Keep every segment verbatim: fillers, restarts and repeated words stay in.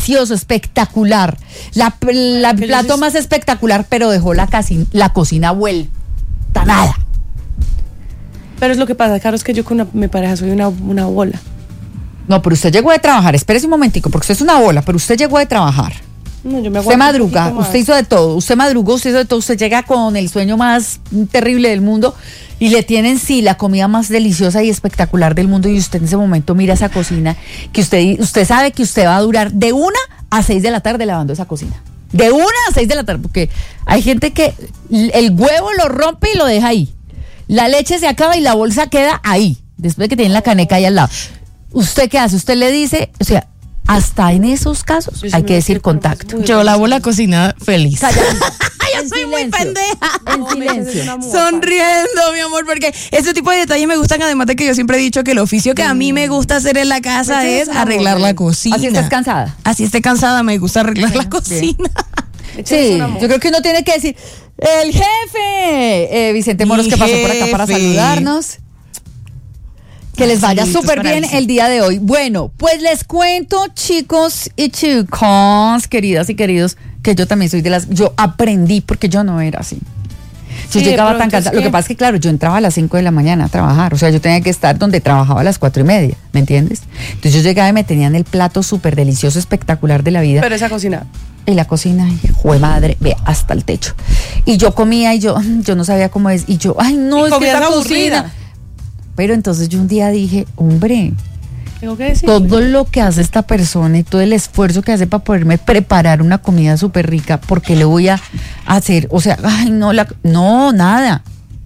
delicioso, espectacular. La, la Que plato yo sí- más espectacular, pero dejó la, casi, la cocina vuelta nada. Pero es lo que pasa, Caro, es que yo con una, mi pareja soy una, una bola. No, pero usted llegó de trabajar, espérese un momentico, porque usted es una bola, pero usted llegó de trabajar. No, yo me Usted aguanto un madruga, poquito más. usted hizo de todo, usted madrugó, usted hizo de todo, usted llega con el sueño más terrible del mundo y le tienen sí la comida más deliciosa y espectacular del mundo y usted en ese momento mira esa cocina que usted, usted sabe que usted va a durar de una a seis de la tarde lavando esa cocina. De una a seis de la tarde, porque hay gente que el huevo lo rompe y lo deja ahí. La leche se acaba y la bolsa queda ahí, después de que tienen la caneca ahí al lado. ¿Usted qué hace? Usted le dice, o sea, hasta en esos casos Yo sí hay me que lo decir sé, pero es contacto. muy Yo lavo la cocina feliz. Calla. Yo En soy muy silencio. pendeja. En No, me dices silencio. una mufa. Sonriendo, mi amor, porque ese tipo de detalles me gustan, además de que yo siempre he dicho que el oficio que a mí me gusta hacer en la casa Me es echas una arreglar mufa. la cocina. Así estás cansada. Así esté cansada, me gusta arreglar la cocina. Échale Sí, una mufa. yo creo que uno tiene que decir, el jefe, eh, Vicente Moros, Mi que pasó por acá para jefe. saludarnos. Que les vaya Saluditos súper para bien Vicente. el día de hoy. Bueno, pues les cuento, chicos y chicas, queridas y queridos, que yo también soy de las... Yo aprendí porque yo no era así. Yo Sí, de llegaba tan pronto cansada. es Lo que que- pasa es que, claro, yo entraba a las cinco de la mañana a trabajar. O sea, yo tenía que estar donde trabajaba a las cuatro y media, ¿me entiendes? Entonces yo llegaba y me tenían el plato súper delicioso, espectacular de la vida. Pero esa cocina. Y la cocina, jue madre, ve hasta el techo. Y yo comía y yo, yo no sabía cómo es. Y yo, ay, no, Y es que comías la aburrida. cocina. Pero entonces yo un día dije, hombre, Tengo que decir. todo lo que hace esta persona y todo el esfuerzo que hace para poderme preparar una comida súper rica, ¿por qué le voy a hacer? O sea, ay, no, la, no, nada.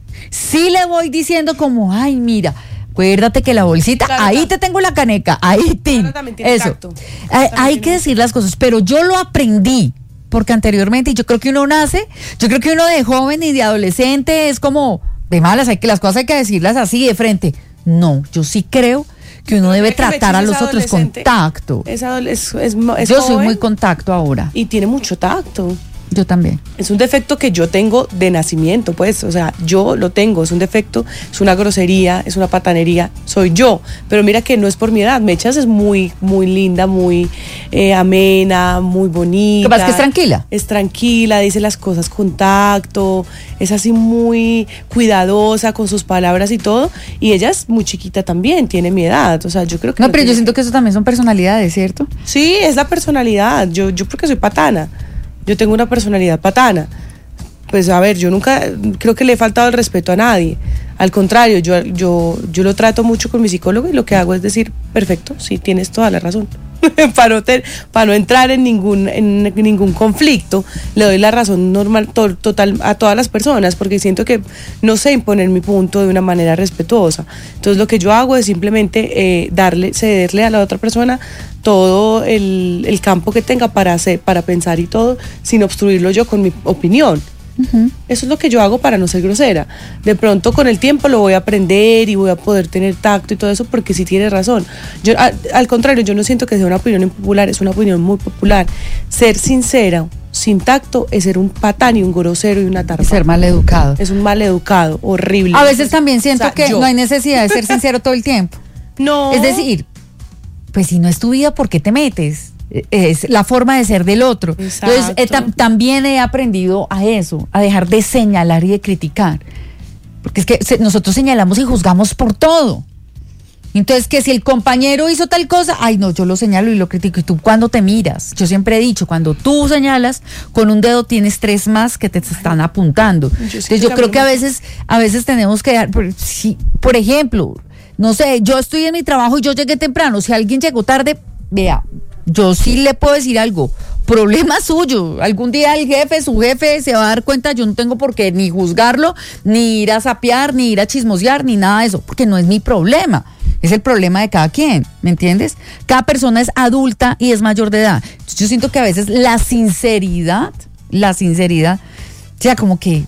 Sí le voy diciendo como, ay, mira, acuérdate que la bolsita, Claro, ahí claro. te tengo la caneca, ahí, tin. Claro, también tiene Eso. tacto. Hay, También hay tiene que un- decir las cosas, pero yo lo aprendí. Porque anteriormente, y yo creo que uno nace, yo creo que uno de joven y de adolescente es como de malas, hay que las cosas hay que decirlas así de frente. No, yo sí creo que uno debe Mira que tratar a Mechis los es otros con adolescente. tacto. Es, adole- es, es, es Yo soy joven muy contacto ahora. y tiene mucho tacto. Yo también. Es un defecto que yo tengo de nacimiento, pues, o sea, yo lo tengo, es un defecto, es una grosería, es una patanería, soy yo, pero mira que no es por mi edad, Mechas es muy, muy linda, muy eh, amena, muy bonita. Lo que pasa es que es tranquila. Es tranquila, dice las cosas con tacto, es así muy cuidadosa con sus palabras y todo, y ella es muy chiquita también, tiene mi edad, o sea, yo creo que... No, pero yo tiene siento que eso también son personalidades, ¿cierto? Sí, es la personalidad. Yo, yo porque soy patana. Yo tengo una personalidad patana. Pues a ver, yo nunca creo que le he faltado el respeto a nadie. Al contrario, yo, yo, yo lo trato mucho con mi psicólogo y lo que hago es decir, perfecto, sí, tienes toda la razón. para, no ter- para no entrar en ningún, en ningún conflicto, le doy la razón normal, to- total a todas las personas, porque siento que no sé imponer mi punto de una manera respetuosa. Entonces lo que yo hago es simplemente eh, darle, cederle a la otra persona todo el, el campo que tenga para hacer, para pensar y todo, sin obstruirlo yo con mi opinión. Ujú. Eso es lo que yo hago para no ser grosera. De pronto con el tiempo lo voy a aprender y voy a poder tener tacto y todo eso porque sí tiene razón. Yo, a- al contrario, yo no siento que sea una opinión impopular, es una opinión muy popular. Ser sincera, sin tacto, es ser un patán y un grosero y una Y tarpa. ser mal educado. Es un mal educado, horrible. A veces también siento O sea, que yo. no hay necesidad de ser sincero todo el tiempo. No. Es decir, pues si no es tu vida, ¿por qué te metes? Es la forma de ser del otro. Exacto. Entonces, eh, tam- también he aprendido a eso, a dejar de señalar y de criticar. Porque es que se- nosotros señalamos y juzgamos por todo. Entonces, que si el compañero hizo tal cosa, ay no, yo lo señalo y lo critico. ¿Y tú cuándo te miras? Yo siempre he dicho, cuando tú señalas, con un dedo tienes tres más que te están apuntando. Yo sí Entonces, yo que creo que a también- veces, a veces tenemos que dar, por, si, por ejemplo, no sé, yo estoy en mi trabajo y yo llegué temprano. Si alguien llegó tarde, vea, yo sí le puedo decir algo. Problema suyo. Algún día el jefe, su jefe, se va a dar cuenta. Yo no tengo por qué ni juzgarlo, ni ir a sapear, ni ir a chismosear, ni nada de eso, porque no es mi problema. Es el problema de cada quien, ¿me entiendes? Cada persona es adulta y es mayor de edad. Entonces, yo siento que a veces la sinceridad, la sinceridad, o sea, como que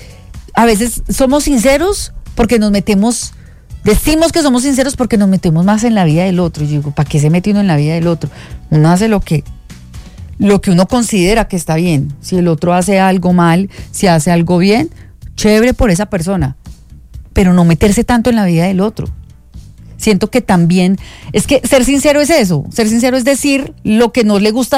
a veces somos sinceros porque nos metemos, decimos que somos sinceros porque nos metemos más en la vida del otro. Y yo digo, ¿para qué se mete uno en la vida del otro? Uno hace lo que, lo que uno considera que está bien. Si el otro hace algo mal, si hace algo bien, chévere por esa persona, pero no meterse tanto en la vida del otro. siento que también, es que ser sincero es eso, ser sincero es decir lo que no le gusta